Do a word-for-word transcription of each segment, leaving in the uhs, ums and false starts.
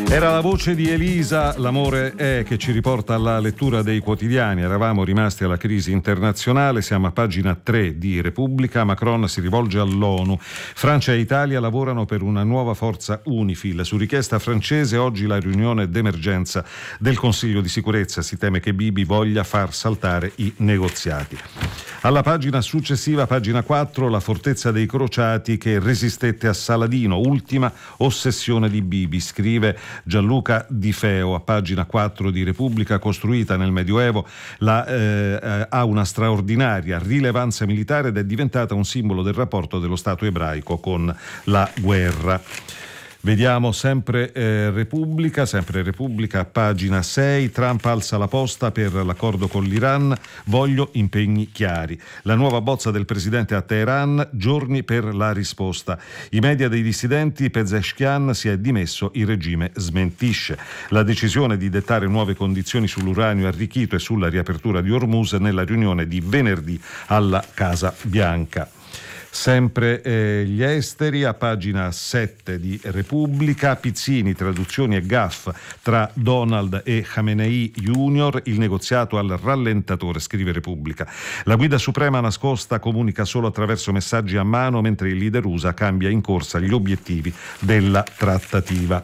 Era la voce di Elisa, l'amore è, che ci riporta alla lettura dei quotidiani. Eravamo rimasti alla crisi internazionale, siamo a pagina tre di Repubblica. Macron si rivolge all'ONU. Francia e Italia lavorano per una nuova forza UNIFIL. Su richiesta francese oggi la riunione d'emergenza del Consiglio di sicurezza. Si teme che Bibi voglia far saltare i negoziati. Alla pagina successiva, pagina quattro, la fortezza dei crociati che resistette a Saladino, ultima ossessione di Bibi, scrive Gianluca Di Feo a pagina quattro di Repubblica. Costruita nel Medioevo, la, eh, ha una straordinaria rilevanza militare ed è diventata un simbolo del rapporto dello Stato ebraico con la guerra. Vediamo sempre eh, Repubblica, sempre Repubblica, pagina sei. Trump alza la posta per l'accordo con l'Iran, voglio impegni chiari. La nuova bozza del presidente a Teheran, giorni per la risposta. I media dei dissidenti, Pezeshkian si è dimesso, il regime smentisce. La decisione di dettare nuove condizioni sull'uranio arricchito e sulla riapertura di Hormuz nella riunione di venerdì alla Casa Bianca. Sempre eh, gli esteri, a pagina sette di Repubblica, Pizzini, traduzioni e gaff tra Donald e Khamenei Junior, il negoziato al rallentatore, scrive Repubblica. La guida suprema nascosta comunica solo attraverso messaggi a mano, mentre il leader U S A cambia in corsa gli obiettivi della trattativa.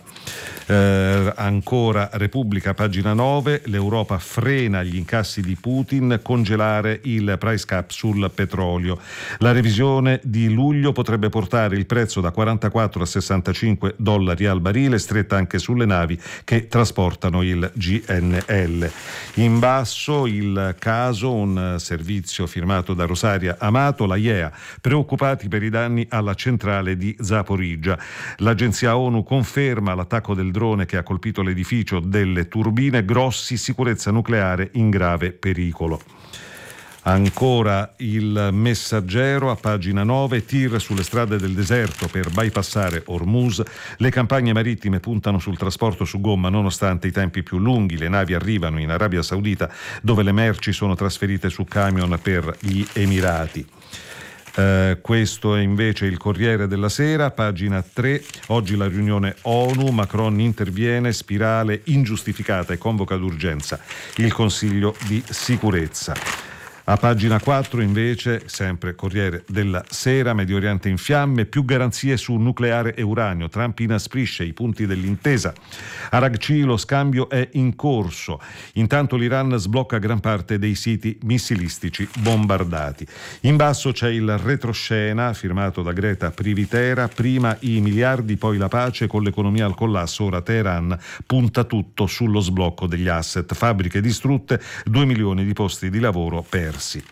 Eh, ancora Repubblica, pagina nove, l'Europa frena gli incassi di Putin, congelare il price cap sul petrolio. La revisione di luglio potrebbe portare il prezzo da quarantaquattro a sessantacinque dollari al barile, stretta anche sulle navi che trasportano il G N L. In basso il caso, un servizio firmato da Rosaria Amato, la I E A, preoccupati per i danni alla centrale di Zaporizhzhia. L'agenzia ONU conferma l'attacco del drone che ha colpito l'edificio delle turbine, Grossi, sicurezza nucleare in grave pericolo. Ancora il Messaggero a pagina nove, tir sulle strade del deserto per bypassare Hormuz, le campagne marittime puntano sul trasporto su gomma nonostante i tempi più lunghi, le navi arrivano in Arabia Saudita dove le merci sono trasferite su camion per gli Emirati. Uh, questo è invece il Corriere della Sera, pagina tre. Oggi la riunione ONU, Macron interviene, spirale ingiustificata e convoca d'urgenza il Consiglio di sicurezza. A pagina quattro invece, sempre Corriere della Sera, Medio Oriente in fiamme, più garanzie su nucleare e uranio, Trump inasprisce i punti dell'intesa. Aragci, lo scambio è in corso. Intanto l'Iran sblocca gran parte dei siti missilistici bombardati. In basso c'è il retroscena firmato da Greta Privitera, prima i miliardi, poi la pace, con l'economia al collasso, ora Teheran punta tutto sullo sblocco degli asset, fabbriche distrutte, due milioni di posti di lavoro persi.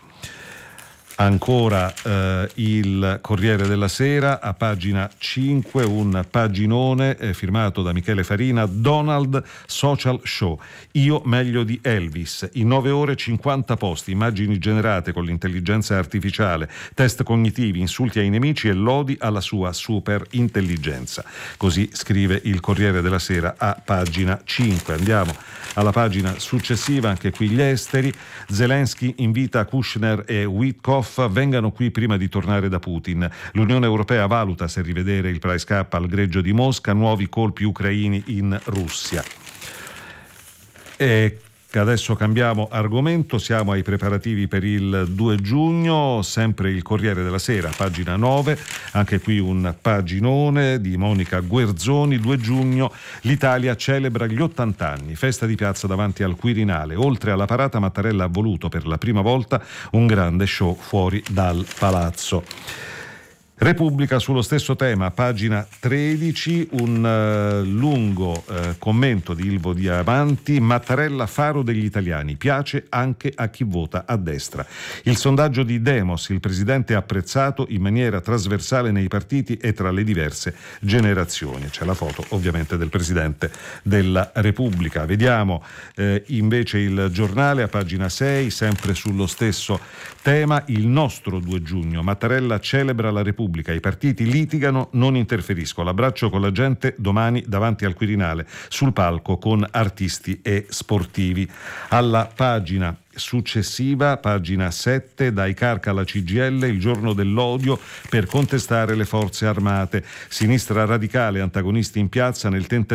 Ancora eh, il Corriere della Sera a pagina cinque, un paginone eh, firmato da Michele Farina, Donald Social Show, io meglio di Elvis, in nove ore cinquanta posti, immagini generate con l'intelligenza artificiale, test cognitivi, insulti ai nemici e lodi alla sua super intelligenza. Così scrive il Corriere della Sera a pagina cinque. Andiamo alla pagina successiva, anche qui gli esteri. Zelensky invita Kushner e Witkoff, vengano qui prima di tornare da Putin. L'Unione Europea valuta se rivedere il price cap al greggio di Mosca, nuovi colpi ucraini in Russia. E adesso cambiamo argomento, siamo ai preparativi per il due giugno, sempre il Corriere della Sera, pagina nove, anche qui un paginone di Monica Guerzoni. Due giugno, l'Italia celebra gli ottanta anni, festa di piazza davanti al Quirinale. Oltre alla parata, Mattarella ha voluto per la prima volta un grande show fuori dal palazzo. Repubblica sullo stesso tema, pagina tredici, un uh, lungo uh, commento di Ilvo Diamanti, Mattarella faro degli italiani, piace anche a chi vota a destra. Il sondaggio di Demos, il presidente è apprezzato in maniera trasversale nei partiti e tra le diverse generazioni. C'è la foto ovviamente del presidente della Repubblica. Vediamo eh, invece il Giornale a pagina sei, sempre sullo stesso tema, il nostro due giugno, Mattarella celebra la Repubblica. I partiti litigano, non interferisco. L'abbraccio con la gente domani davanti al Quirinale, sul palco con artisti e sportivi. Alla pagina successiva, pagina sette, dai Carca alla C G I L, il giorno dell'odio per contestare le forze armate. Sinistra radicale, antagonisti in piazza nel tentativo